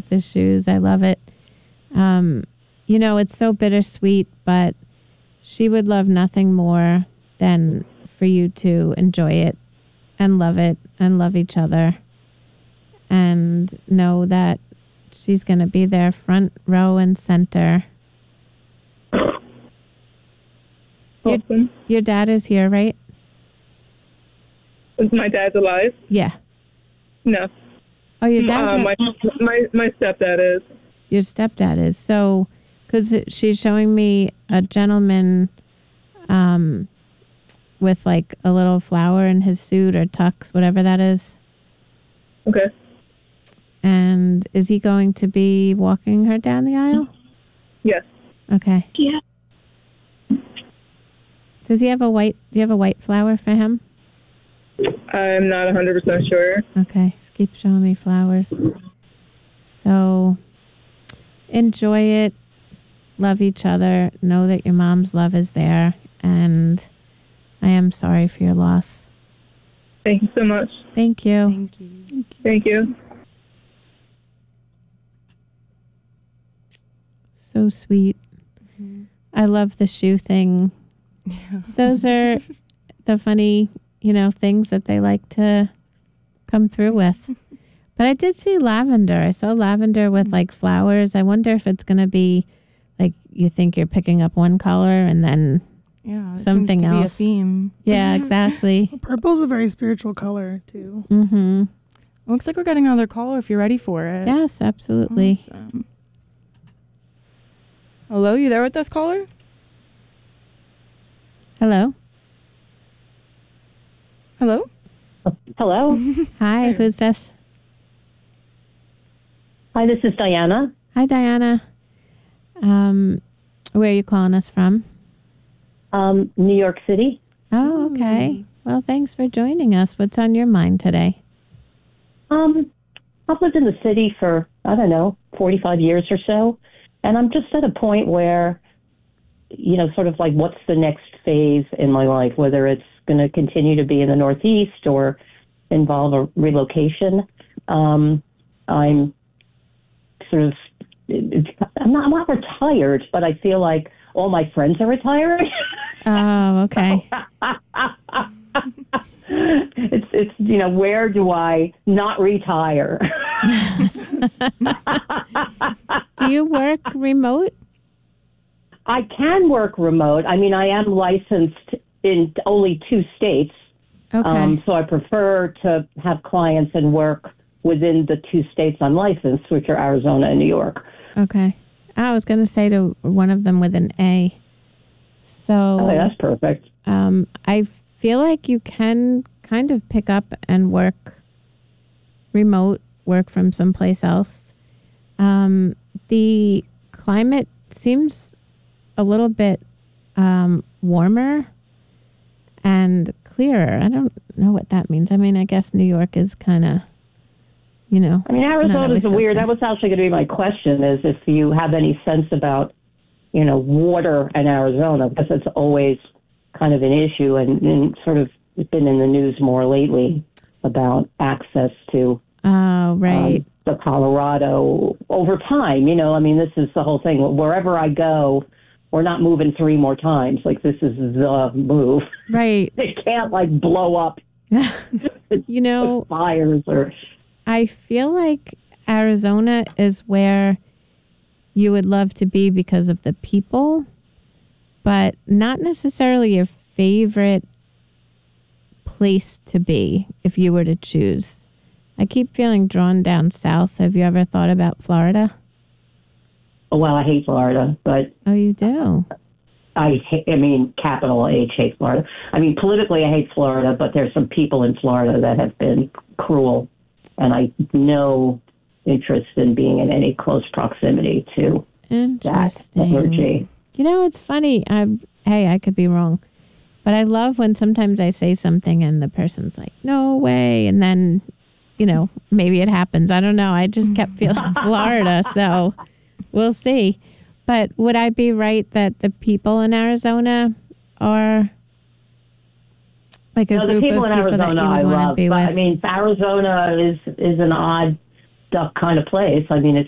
the shoes. I love it. It's so bittersweet, but she would love nothing more than for you to enjoy it and love each other and know that she's going to be there front row and center. Awesome. Your dad is here, right? Is my dad alive? Yeah. No. Oh, your dad's my stepdad is. Your stepdad is. So, because she's showing me a gentleman with like a little flower in his suit or tux, whatever that is. Okay. And is he going to be walking her down the aisle? Yes. Okay. Yeah. Do you have a white flower for him? I'm not 100% sure. Okay. Just keep showing me flowers. So enjoy it. Love each other. Know that your mom's love is there. And I am sorry for your loss. Thank you so much. Thank you. Thank you. Thank you. So sweet. Mm-hmm. I love the shoe thing. Yeah. Those are the funny, things that they like to come through with. But I did see lavender. I saw lavender with like flowers. I wonder if it's going to be like you think you're picking up one color and then something seems to else. be a theme. Yeah, exactly. Purple's a very spiritual color too. Mm-hmm. Looks like we're getting another caller if you're ready for it. Yes, absolutely. Awesome. Hello, you there with us, caller? Hello. Hello? Hello. Hi, who's this? Hi, this is Diana. Hi, Diana. Where are you calling us from? New York City. Oh, okay. Well, thanks for joining us. What's on your mind today? I've lived in the city for, 45 years or so. And I'm just at a point where, sort of like what's the next phase in my life, whether it's going to continue to be in the Northeast or involve a relocation. I'm sort of, I'm not retired, but I feel like all my friends are retired. Oh, okay. It's where do I not retire? Do you work remote? I can work remote. I mean, I am licensed in only 2 states. Okay. So I prefer to have clients and work within the 2 states I'm licensed, which are Arizona and New York. Okay. I was going to say to one of them with an A. So that's perfect. I feel like you can kind of pick up and work remote, work from someplace else. The climate seems a little bit warmer and clearer. I don't know what that means. I mean, I guess New York is kind of, I mean, Arizona is weird. That was actually going to be my question, is if you have any sense about, water in Arizona, because it's always kind of an issue and sort of been in the news more lately about access to right. The Colorado over time. I mean, this is the whole thing. Wherever I go, we're not moving 3 more times. Like, this is the move. Right. It can't, blow up. Fires or... I feel like Arizona is where you would love to be because of the people, but not necessarily your favorite place to be if you were to choose. I keep feeling drawn down south. Have you ever thought about Florida? Well, I hate Florida, but... Oh, you do? Capital H, hate Florida. I mean, politically, I hate Florida, but there's some people in Florida that have been cruel, and I no interest in being in any close proximity to that energy. It's funny. I could be wrong, but I love when sometimes I say something and the person's like, no way, and then, maybe it happens. I don't know. I just kept feeling Florida, so we'll see. But would I be right that the people in Arizona are like a group of people that you would want to be with? I mean, Arizona is an odd duck kind of place. I mean,